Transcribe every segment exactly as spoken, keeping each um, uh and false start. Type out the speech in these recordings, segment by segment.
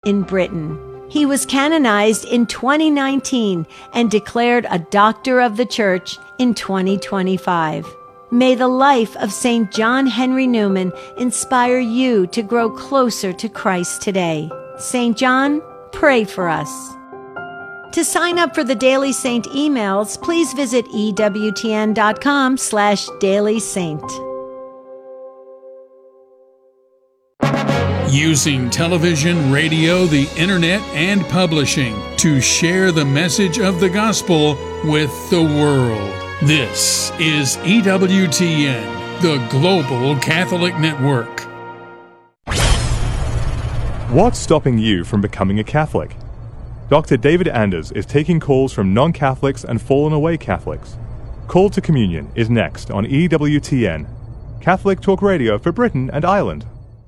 in Britain. He was canonized in twenty nineteen and declared a Doctor of the Church in twenty twenty-five. May the life of Saint John Henry Newman inspire you to grow closer to Christ today. Saint John, pray for us. To sign up for the Daily Saint emails, please visit ewtn.com slash Daily Saint. Using television, radio, the internet, and publishing to share the message of the gospel with the world. This is E W T N, the Global Catholic Network. What's stopping you from becoming a Catholic? Doctor David Anders is taking calls from non-Catholics and fallen away Catholics. Call to Communion is next on E W T N, Catholic Talk Radio for Britain and Ireland.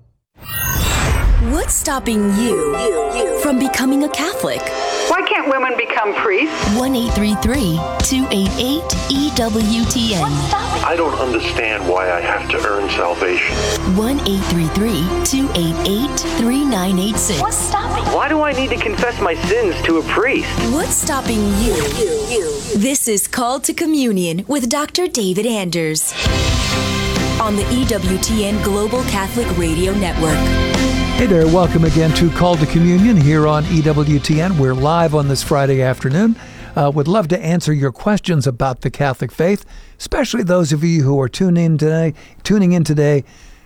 What's stopping you, you, you from becoming a Catholic? Why can't women become priests? one eight three three, two eight eight, E W T N. I don't understand why I have to earn salvation. one eight three three, two eight eight, three nine eight six. What's stopping? Why do I need to confess my sins to a priest? What's stopping you? you, you. This is Called to Communion with Doctor David Anders on the E W T N Global Catholic Radio Network. Hey there, welcome again to Call to Communion here on E W T N. We're live on this Friday afternoon. Uh, would love to answer your questions about the Catholic faith, especially those of you who are tuning in today, tuning in today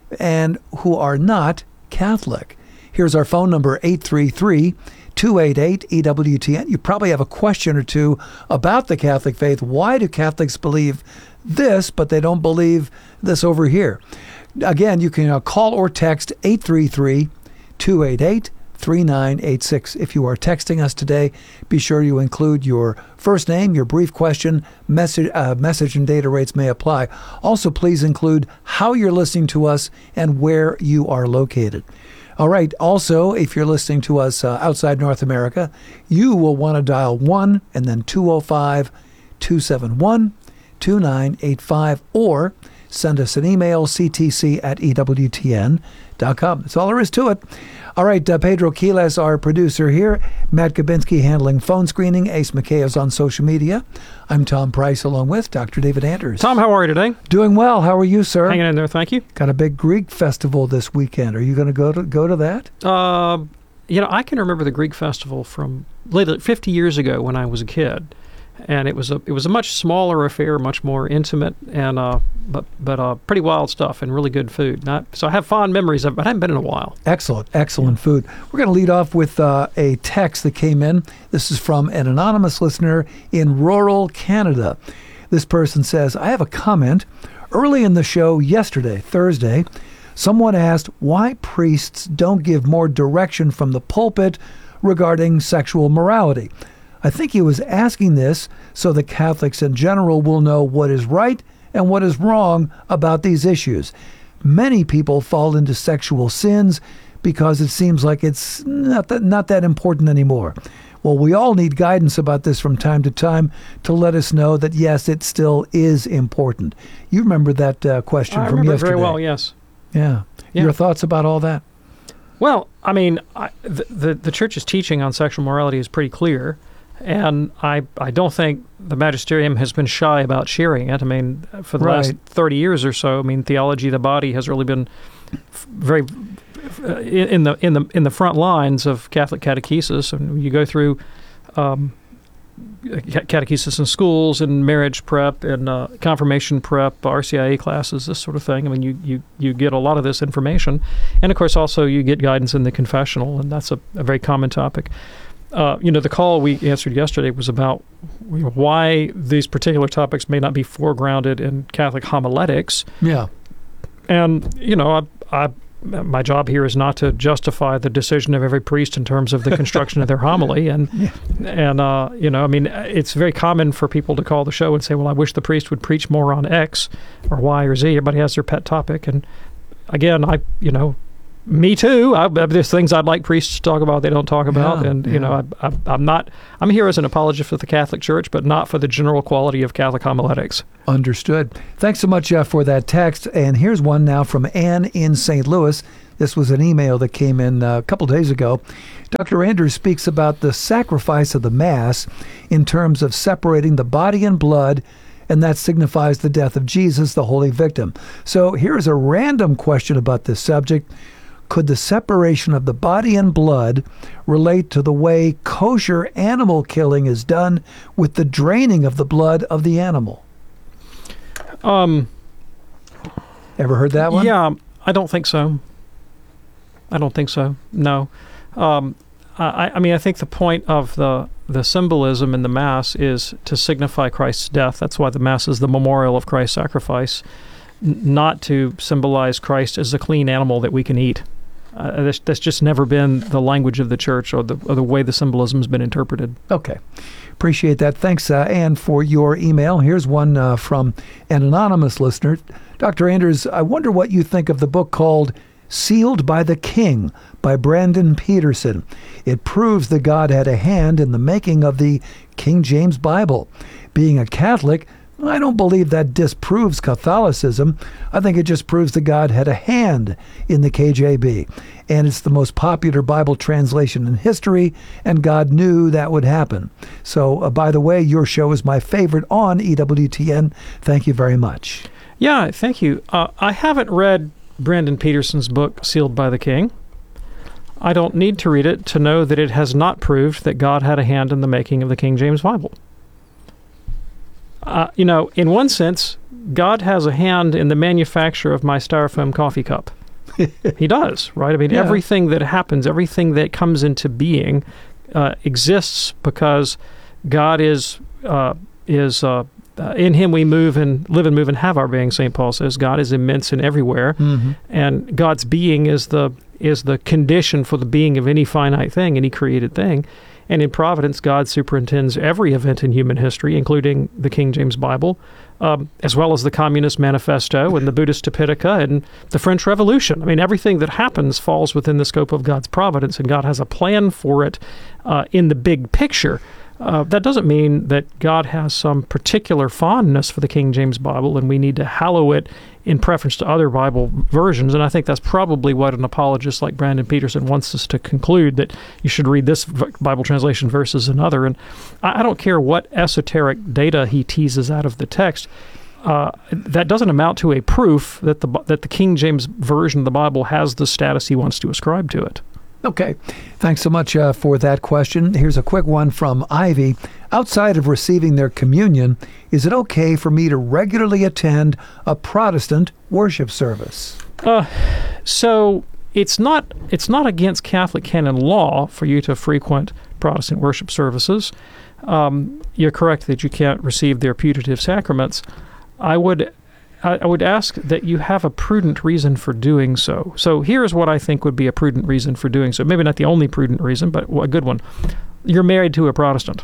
and who are not Catholic. Here's our phone number, eight three three, two eight eight, E W T N. You probably have a question or two about the Catholic faith. Why do Catholics believe this, but they don't believe this over here? Again, you can uh, call or text eight three three, two eight eight, three nine eight six. If you are texting us today, be sure you include your first name, your brief question, message, uh, message and data rates may apply. Also, please include how you're listening to us and where you are located. All right. Also, if you're listening to us uh, outside North America, you will want to dial one and then two oh five, two seven one, two nine eight five or send us an email, c t c at e w t n dot com. That's all there is to it. All right, uh, Pedro Quiles, our producer here. Matt Kabinski handling phone screening. Ace McKay is on social media. I'm Tom Price along with Doctor David Anders. Tom, how are you today? Doing well. How are you, sir? Hanging in there, thank you. Got a big Greek festival this weekend. Are you going to go to go to that? Uh, you know, I can remember the Greek festival from late fifty years ago when I was a kid. And it was a it was a much smaller affair, much more intimate, and uh, but but uh, pretty wild stuff and really good food. Not, so I have fond memories of it, but I haven't been in a while. Excellent, excellent food. We're going to lead off with uh, a text that came in. This is from an anonymous listener in rural Canada. This person says, I have a comment. Early in the show yesterday, Thursday, someone asked why priests don't give more direction from the pulpit regarding sexual morality. I think he was asking this so that Catholics in general will know what is right and what is wrong about these issues. Many people fall into sexual sins because it seems like it's not that, not that important anymore. Well, we all need guidance about this from time to time to let us know that, yes, it still is important. You remember that uh, question I from remember yesterday. very well, yes. Yeah. yeah. Your thoughts about all that? Well, I mean, I, the, the, the Church's teaching on sexual morality is pretty clear. And I, I don't think the magisterium has been shy about sharing it. I mean, for the right. last thirty years or so, I mean, theology of the body has really been very uh, in the in the in the front lines of Catholic catechesis. And you go through um, catechesis in schools and marriage prep and uh, confirmation prep, R C I A classes, this sort of thing. I mean, you, you, you get a lot of this information. And, of course, also you get guidance in the confessional, and that's a, a very common topic. Uh, you know, the call we answered yesterday was about you know, why these particular topics may not be foregrounded in Catholic homiletics. Yeah. And, you know, I, I, my job here is not to justify the decision of every priest in terms of the construction of their homily. And, yeah. and uh, you know, I mean, it's very common for people to call the show and say, well, I wish the priest would preach more on X or Y or Z. Everybody has their pet topic. And, again, I, you know, Me too. I, there's things I'd like priests to talk about they don't talk about, yeah, and yeah. you know, I, I, I'm not. I'm here as an apologist for the Catholic Church, but not for the general quality of Catholic homiletics. Understood. Thanks so much uh, for that text. And here's one now from Anne in Saint Louis. This was an email that came in uh, a couple days ago. Doctor Anders speaks about the sacrifice of the Mass in terms of separating the body and blood, and that signifies the death of Jesus, the holy victim. So here's a random question about this subject. Could the separation of the body and blood relate to the way kosher animal killing is done with the draining of the blood of the animal? Um, Ever heard that one? Yeah, I don't think so. I don't think so. No. Um, I, I mean, I think the point of the the symbolism in the Mass is to signify Christ's death. That's why the Mass is the memorial of Christ's sacrifice, n- not to symbolize Christ as a clean animal that we can eat. Uh, that's, that's just never been the language of the Church or the, or the way the symbolism has been interpreted. Okay. Appreciate that. Thanks, uh, Ann, for your email. Here's one uh, from an anonymous listener. Doctor Anders, I wonder what you think of the book called Sealed by the King by Brandon Peterson. It proves that God had a hand in the making of the King James Bible. Being a Catholic, I don't believe that disproves Catholicism. I think it just proves that God had a hand in the K J B. And it's the most popular Bible translation in history, and God knew that would happen. So, uh, by the way, your show is my favorite on E W T N. Thank you very much. Yeah, thank you. Uh, I haven't read Brandon Peterson's book, Sealed by the King. I don't need to read it to know that it has not proved that God had a hand in the making of the King James Bible. Uh, you know, in one sense, God has a hand in the manufacture of my styrofoam coffee cup. He does, right? I mean, yeah. Everything that happens, everything that comes into being uh, exists because God is uh, is uh, uh, in Him we move and live and move and have our being. Saint Paul says God is immense and everywhere, mm-hmm. and God's being is the is the condition for the being of any finite thing, any created thing. And in providence, God superintends every event in human history, including the King James Bible, um, as well as the Communist Manifesto and the Buddhist Tipitaka and the French Revolution. I mean, everything that happens falls within the scope of God's providence, and God has a plan for it uh, in the big picture. Uh, that doesn't mean that God has some particular fondness for the King James Bible, and we need to hallow it in preference to other Bible versions. And I think that's probably what an apologist like Brandon Peterson wants us to conclude, that you should read this Bible translation versus another. And I, I don't care what esoteric data he teases out of the text. Uh, that doesn't amount to a proof that the that the King James version of the Bible has the status he wants to ascribe to it. Okay. Thanks so much uh, for that question. Here's a quick one from Ivy. Outside of receiving their communion, is it okay for me to regularly attend a Protestant worship service? Uh, so it's not it's not against Catholic canon law for you to frequent Protestant worship services. Um, you're correct that you can't receive their putative sacraments. I would I would ask that you have a prudent reason for doing so. So here's what I think would be a prudent reason for doing so. Maybe not the only prudent reason, but a good one. You're married to a Protestant,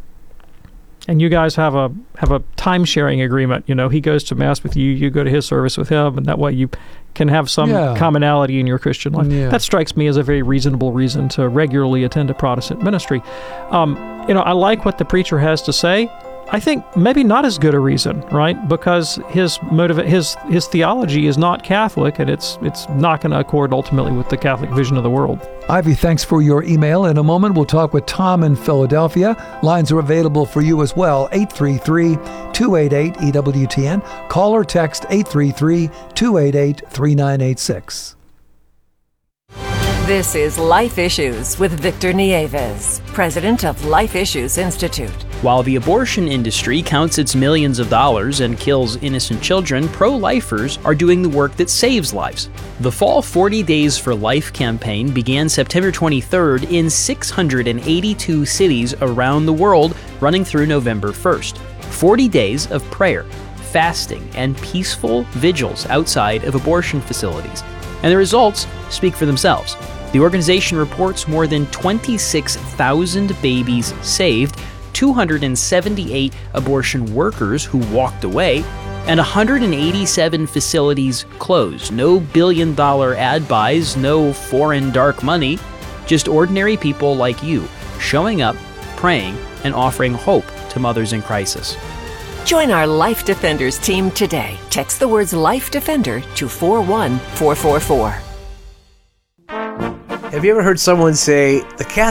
and you guys have a have a time-sharing agreement. You know, he goes to Mass with you, you go to his service with him, and that way you can have some yeah. commonality in your Christian life. Yeah. That strikes me as a very reasonable reason to regularly attend a Protestant ministry. Um, you know, I like what the preacher has to say. I think maybe not as good a reason, right? Because his motive, his his theology is not Catholic, and it's it's not going to accord ultimately with the Catholic vision of the world. Ivy, thanks for your email. In a moment, we'll talk with Tom in Philadelphia. Lines are available for you as well, eight three three, two eight eight, E W T N. Call or text eight three three, two eight eight, three nine eight six. This is Life Issues with Victor Nieves, president of Life Issues Institute. While the abortion industry counts its millions of dollars and kills innocent children, pro-lifers are doing the work that saves lives. The Fall forty Days for Life campaign began September twenty-third in six hundred eighty-two cities around the world, running through November first. forty days of prayer, fasting, and peaceful vigils outside of abortion facilities. And the results speak for themselves. The organization reports more than twenty-six thousand babies saved, two hundred seventy-eight abortion workers who walked away, and one hundred eighty-seven facilities closed. No billion-dollar ad buys, no foreign dark money, just ordinary people like you showing up, praying, and offering hope to mothers in crisis. Join our Life Defenders team today. Text the words Life Defender to four one four four four. Have you ever heard someone say, the Catholic